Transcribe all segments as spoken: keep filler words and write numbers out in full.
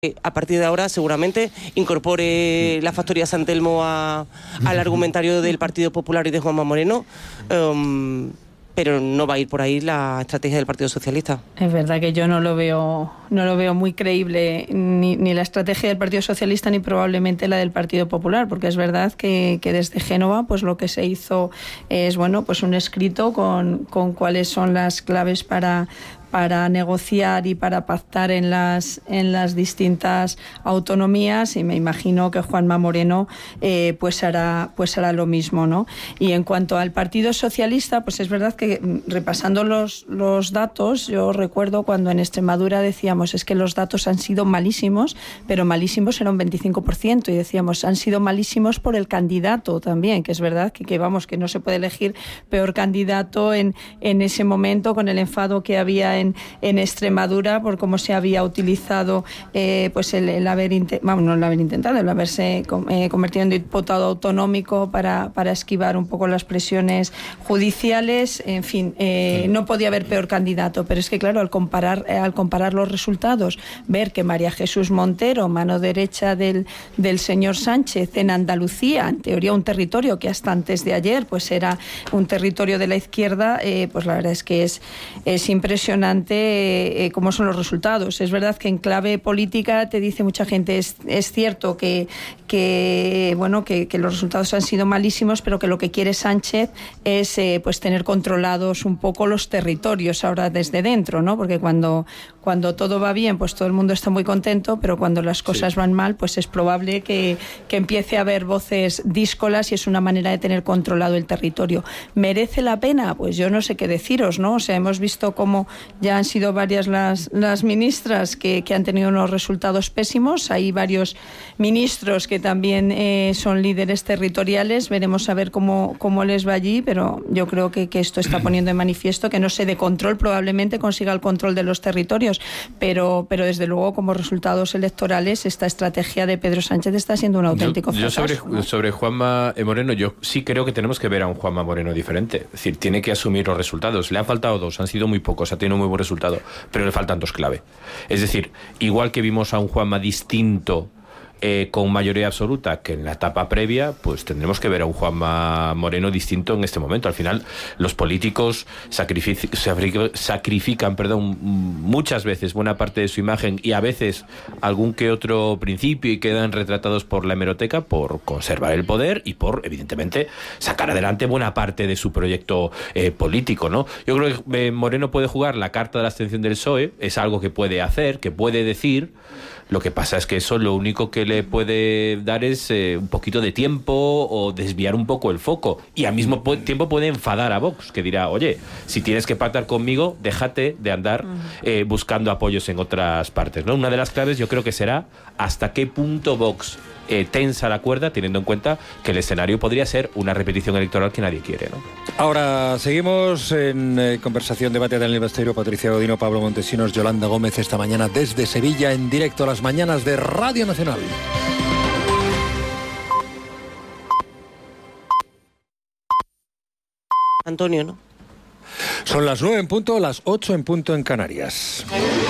A partir de ahora seguramente incorpore la factoría San Telmo a, al argumentario del Partido Popular y de Juanma Moreno, um, pero no va a ir por ahí la estrategia del Partido Socialista. Es verdad que yo no lo veo, no lo veo muy creíble, ni, ni la estrategia del Partido Socialista ni probablemente la del Partido Popular, porque es verdad que, que desde Génova pues lo que se hizo es bueno pues un escrito con, con cuáles son las claves para para negociar y para pactar en las en las distintas autonomías, y me imagino que Juanma Moreno eh, pues hará pues hará lo mismo, ¿no? Y en cuanto al Partido Socialista, pues es verdad que repasando los los datos, yo recuerdo cuando en Extremadura decíamos es que los datos han sido malísimos, pero malísimos era un veinticinco por ciento, y decíamos han sido malísimos por el candidato también, que es verdad que, que vamos que no se puede elegir peor candidato en en ese momento, con el enfado que había En, en Extremadura por cómo se había utilizado eh, pues el, el haber vamos, no el haber intentado, el haberse eh, convertido en diputado autonómico para, para esquivar un poco las presiones judiciales. En fin, eh, no podía haber peor candidato, pero es que claro, al comparar, eh, al comparar los resultados, ver que María Jesús Montero, mano derecha del, del señor Sánchez en Andalucía, en teoría un territorio que hasta antes de ayer pues era un territorio de la izquierda, eh, pues la verdad es que es, es impresionante Eh, eh, cómo son los resultados. Es verdad que en clave política te dice mucha gente, es, es cierto que, que bueno que, que los resultados han sido malísimos, pero que lo que quiere Sánchez es eh, pues tener controlados un poco los territorios ahora desde dentro, ¿no? Porque cuando, cuando todo va bien, pues todo el mundo está muy contento, pero cuando las cosas sí. van mal, pues es probable que, que empiece a haber voces díscolas, y es una manera de tener controlado el territorio. ¿Merece la pena? Pues yo no sé qué deciros, ¿no? O sea, hemos visto cómo ya han sido varias las, las ministras que, que han tenido unos resultados pésimos. Hay varios ministros que también eh, son líderes territoriales. Veremos a ver cómo, cómo les va allí, pero yo creo que, que esto está poniendo de manifiesto que no sé, de control probablemente consiga el control de los territorios, pero, pero desde luego como resultados electorales esta estrategia de Pedro Sánchez está siendo un auténtico yo, fracaso. Yo sobre, ¿no? sobre Juanma Moreno, yo sí creo que tenemos que ver a un Juanma Moreno diferente. Es decir, tiene que asumir los resultados. Le han faltado dos, han sido muy pocos, ha tenido muy buen resultado, pero le faltan dos clave. Es decir, igual que vimos a un Juanma distinto eh, con mayoría absoluta que en la etapa previa, pues tendremos que ver a un Juanma Moreno distinto en este momento. Al final, los políticos sacrific- sacrifican perdón, muchas veces buena parte de su imagen y a veces algún que otro principio, y quedan retratados por la hemeroteca por conservar el poder y por, evidentemente, sacar adelante buena parte de su proyecto eh, político, ¿no? Yo creo que eh, Moreno puede jugar la carta de la abstención del P S O E, es algo que puede hacer, que puede decir. Lo que pasa es que eso lo único que le puede dar es eh, un poquito de tiempo o desviar un poco el foco, y al mismo po- tiempo puede enfadar a Vox, que dirá, oye, si tienes que pactar conmigo, déjate de andar eh, buscando apoyos en otras partes, ¿no? Una de las claves yo creo que será hasta qué punto Vox eh, tensa la cuerda, teniendo en cuenta que el escenario podría ser una repetición electoral que nadie quiere, ¿no? Ahora seguimos en eh, conversación, debate Daniel Besteiro, Patricia Godino, Pablo Montesinos, Yolanda Gómez, esta mañana desde Sevilla, en directo a las mañanas de Radio Nacional. Antonio, ¿no? Son las nueve en punto, las ocho en punto en Canarias.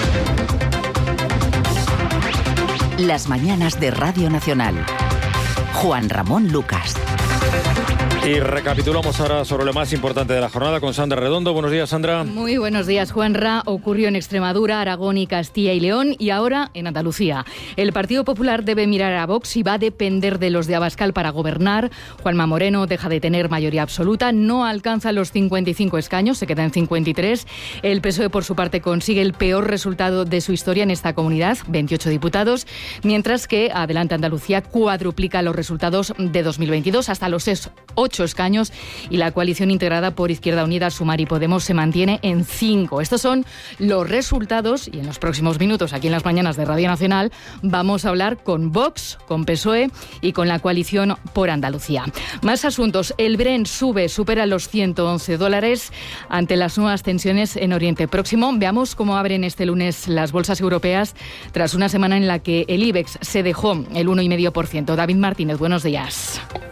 Las mañanas de Radio Nacional. Juan Ramón Lucas. Y recapitulamos ahora sobre lo más importante de la jornada con Sandra Redondo. Buenos días, Sandra. Muy buenos días, Juanra. Ocurrió en Extremadura, Aragón y Castilla y León, y ahora en Andalucía. El Partido Popular debe mirar a Vox y va a depender de los de Abascal para gobernar. Juanma Moreno deja de tener mayoría absoluta, no alcanza los cincuenta y cinco escaños, se queda en cincuenta y tres. El P S O E, por su parte, consigue el peor resultado de su historia en esta comunidad, veintiocho diputados, mientras que Adelante Andalucía cuadruplica los resultados de dos mil veintidós hasta los ocho escaños, y la coalición integrada por Izquierda Unida, Sumar y Podemos se mantiene en cinco. Estos son los resultados, y en los próximos minutos aquí en las mañanas de Radio Nacional vamos a hablar con Vox, con P S O E y con la coalición por Andalucía. Más asuntos. El Brent sube, supera los ciento once dólares ante las nuevas tensiones en Oriente Próximo. Veamos cómo abren este lunes las bolsas europeas tras una semana en la que el IBEX se dejó el uno coma cinco por ciento. David Martínez, buenos días.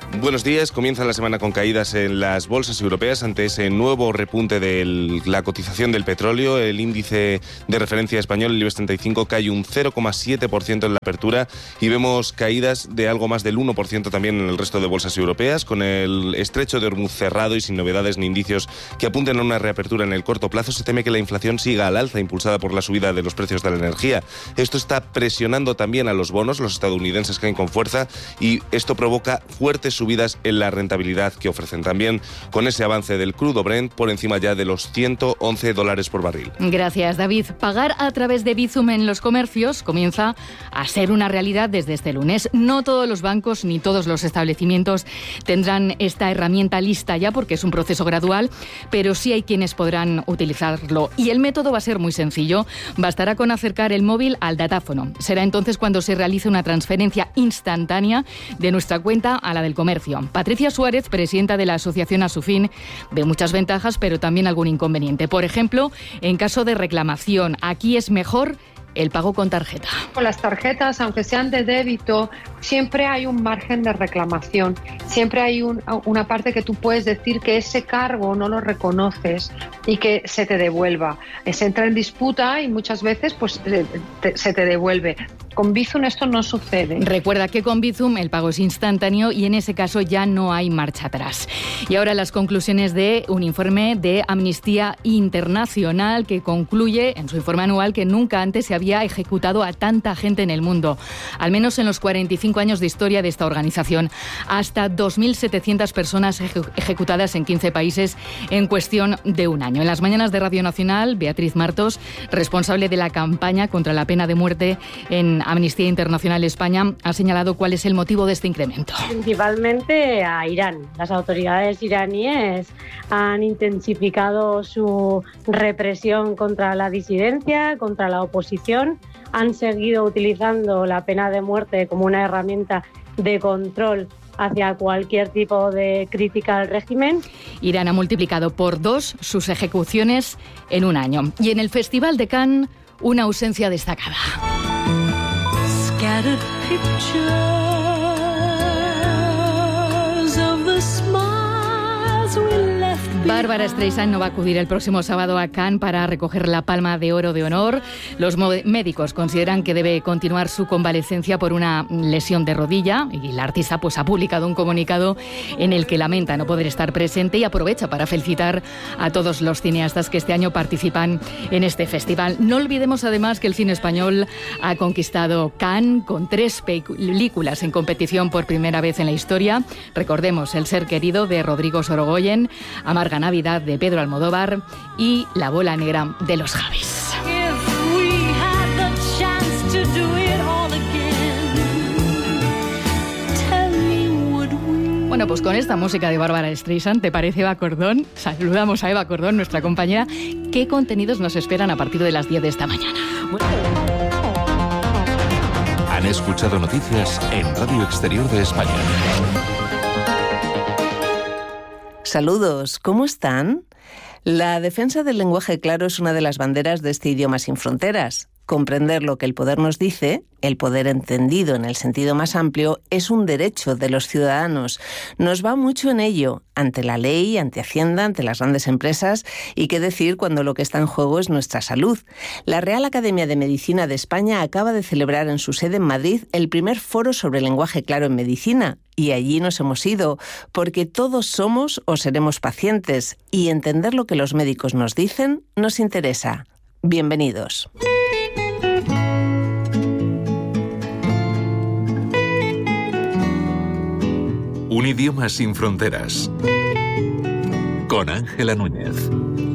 Buenos días. Comienza la semana con caídas en las bolsas europeas ante ese nuevo repunte de la cotización del petróleo. El índice de referencia español, el IBEX treinta y cinco, cae un cero coma siete por ciento en la apertura y vemos caídas de algo más del uno por ciento también en el resto de bolsas europeas, con el estrecho de Hormuz cerrado y sin novedades ni indicios que apunten a una reapertura en el corto plazo. Se teme que la inflación siga al alza, impulsada por la subida de los precios de la energía. Esto está presionando también a los bonos. Los estadounidenses caen con fuerza y esto provoca fuertes subidas en la rentabilidad que ofrecen. También con ese avance del crudo Brent por encima ya de los ciento once dólares por barril. Gracias, David. Pagar a través de Bizum en los comercios comienza a ser una realidad desde este lunes. No todos los bancos ni todos los establecimientos tendrán esta herramienta lista ya porque es un proceso gradual, pero sí hay quienes podrán utilizarlo. Y el método va a ser muy sencillo. Bastará con acercar el móvil al datáfono. Será entonces cuando se realice una transferencia instantánea de nuestra cuenta a la del comercio. Patricia Suárez, presidenta de la asociación Asufin, ve muchas ventajas, pero también algún inconveniente. Por ejemplo, en caso de reclamación, aquí es mejor el pago con tarjeta. Con las tarjetas, aunque sean de débito, siempre hay un margen de reclamación. Siempre hay un, una parte que tú puedes decir que ese cargo no lo reconoces y que se te devuelva. Se entra en disputa y muchas veces pues, te, se te devuelve. Con Bizum esto no sucede. Recuerda que con Bizum el pago es instantáneo y en ese caso ya no hay marcha atrás. Y ahora las conclusiones de un informe de Amnistía Internacional que concluye en su informe anual que nunca antes se había ejecutado a tanta gente en el mundo, al menos en los cuarenta y cinco años de historia de esta organización. Hasta dos mil setecientas personas eje- ejecutadas en quince países en cuestión de un año. En las mañanas de Radio Nacional, Beatriz Martos, responsable de la campaña contra la pena de muerte en Amnistía Internacional España, ha señalado cuál es el motivo de este incremento. Principalmente a Irán. Las autoridades iraníes han intensificado su represión contra la disidencia, contra la oposición. Han seguido utilizando la pena de muerte como una herramienta de control hacia cualquier tipo de crítica al régimen. Irán ha multiplicado por dos sus ejecuciones en un año. Y en el Festival de Cannes, una ausencia destacada. Scattered pictures of the smiles we left behind. Bárbara Streisand no va a acudir el próximo sábado a Cannes para recoger la Palma de Oro de Honor. Los médicos consideran que debe continuar su convalecencia por una lesión de rodilla y la artista pues ha publicado un comunicado en el que lamenta no poder estar presente y aprovecha para felicitar a todos los cineastas que este año participan en este festival. No olvidemos además que el cine español ha conquistado Cannes con tres películas en competición por primera vez en la historia. Recordemos El ser querido de Rodrigo Sorogoyen, Amarga Navidad de Pedro Almodóvar y La bola negra de los Javis. Bueno, pues con esta música de Bárbara Streisand, ¿te parece, Eva Cordón? Saludamos a Eva Cordón, nuestra compañera. ¿Qué contenidos nos esperan a partir de las diez de esta mañana? Bueno. Han escuchado noticias en Radio Exterior de España. Saludos, ¿cómo están? La defensa del lenguaje claro es una de las banderas de este idioma sin fronteras. Comprender lo que el poder nos dice, el poder entendido en el sentido más amplio, es un derecho de los ciudadanos. Nos va mucho en ello, ante la ley, ante Hacienda, ante las grandes empresas, y qué decir cuando lo que está en juego es nuestra salud. La Real Academia de Medicina de España acaba de celebrar en su sede en Madrid el primer foro sobre lenguaje claro en medicina, y allí nos hemos ido, porque todos somos o seremos pacientes, y entender lo que los médicos nos dicen nos interesa. Bienvenidos. Un idioma sin fronteras. Con Ángela Núñez.